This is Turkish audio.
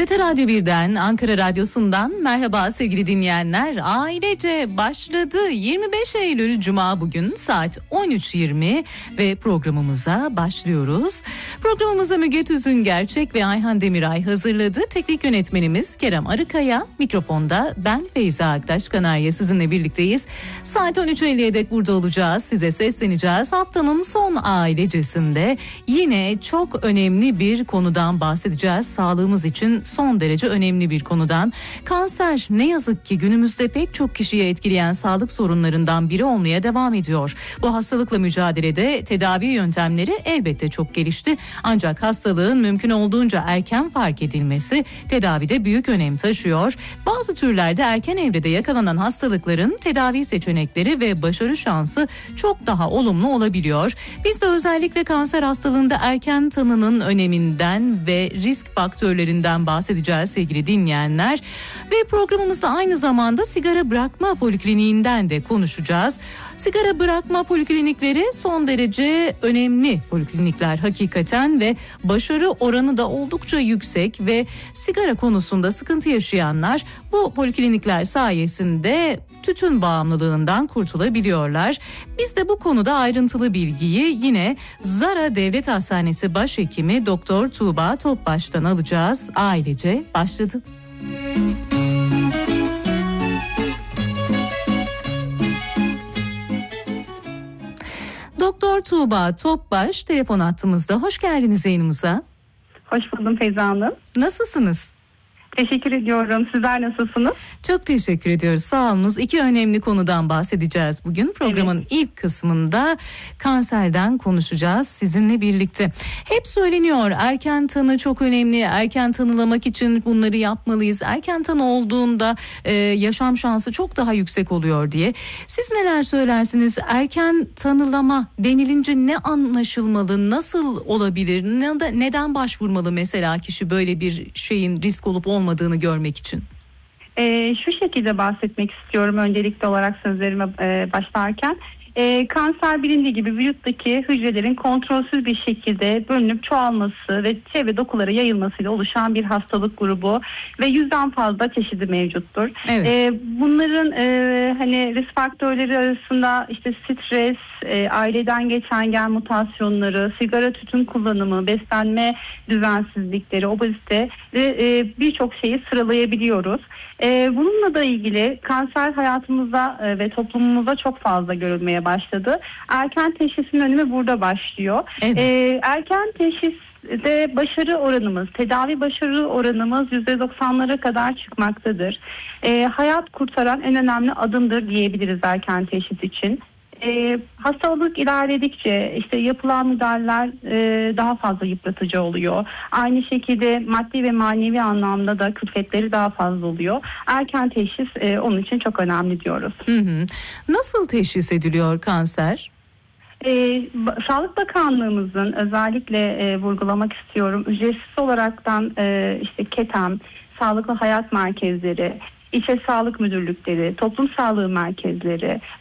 TRT Radyo 1'den, Ankara Radyosu'ndan merhaba sevgili dinleyenler. Ailece başladı. 25 Eylül Cuma bugün saat 13.20 ve programımıza başlıyoruz. Programımıza Müge Tüzüngerçek ve Ayhan Demiray hazırladı. Teknik yönetmenimiz Kerem Arıkaya, mikrofonda ben Feyza Aktaş Kanarya sizinle birlikteyiz. Saat 13.50'ye dek burada olacağız. Size sesleneceğiz. Haftanın son ailecesinde yine çok önemli bir konudan bahsedeceğiz. Sağlığımız için son derece önemli bir konudan. Kanser ne yazık ki günümüzde pek çok kişiyi etkileyen sağlık sorunlarından biri olmaya devam ediyor. Bu hastalıkla mücadelede tedavi yöntemleri elbette çok gelişti. Ancak hastalığın mümkün olduğunca erken fark edilmesi tedavide büyük önem taşıyor. Bazı türlerde erken evrede yakalanan hastalıkların tedavi seçenekleri ve başarı şansı çok daha olumlu olabiliyor. Biz de özellikle kanser hastalığında erken tanının öneminden ve risk faktörlerinden bahsedeceğiz sevgili dinleyenler. Ve programımızda aynı zamanda sigara bırakma polikliniğinden de konuşacağız. Sigara bırakma poliklinikleri son derece önemli poliklinikler hakikaten ve başarı oranı da oldukça yüksek ve sigara konusunda sıkıntı yaşayanlar bu poliklinikler sayesinde tütün bağımlılığından kurtulabiliyorlar. Biz de bu konuda ayrıntılı bilgiyi yine Zara Devlet Hastanesi Başhekimi Doktor Tuğba Topbaş'tan alacağız. Ailece başladı. Doktor Tuğba Topbaş telefon hattımızda. Hoş geldiniz yayınımıza. Hoş buldum Feyza Hanım. Nasılsınız? Teşekkür ediyorum. Sizler nasılsınız? Çok teşekkür ediyoruz. Sağ olunuz. İki önemli konudan bahsedeceğiz bugün. Programın ilk kısmında kanserden konuşacağız sizinle birlikte. Hep söyleniyor erken tanı çok önemli. Erken tanılamak için bunları yapmalıyız. Erken tanı olduğunda yaşam şansı çok daha yüksek oluyor diye. Siz neler söylersiniz? Erken tanılama denilince ne anlaşılmalı? Nasıl olabilir? Neden başvurmalı mesela kişi böyle bir şeyin risk olup olmadığını görmek için? Şu şekilde bahsetmek istiyorum öncelikli olarak sözlerime başlarken. Kanser bilindiği gibi vücuttaki hücrelerin kontrolsüz bir şekilde bölünüp çoğalması ve çevre dokulara yayılmasıyla oluşan bir hastalık grubu ve 100'den fazla çeşidi mevcuttur. Evet. Bunların hani risk faktörleri arasında işte stres, aileden geçen gen mutasyonları, sigara tütün kullanımı, beslenme düzensizlikleri, obezite ve birçok şeyi sıralayabiliyoruz. Bununla da ilgili kanser hayatımızda ve toplumumuzda çok fazla görülmeye başladı. Erken teşhisin önemi burada başlıyor. Evet. Erken teşhiste başarı oranımız, tedavi başarı oranımız %90'lara kadar çıkmaktadır. Hayat kurtaran en önemli adımdır diyebiliriz erken teşhis için. Hastalık ilerledikçe işte yapılan müdahaleler daha fazla yıpratıcı oluyor. Aynı şekilde maddi ve manevi anlamda da külfetleri daha fazla oluyor. Erken teşhis onun için çok önemli diyoruz. Nasıl teşhis ediliyor kanser? Sağlık Bakanlığımızın özellikle vurgulamak istiyorum. Ücretsiz olaraktan işte KETEM, Sağlıklı Hayat Merkezleri, İlçe Sağlık Müdürlükleri, Toplum Sağlığı Merkezleri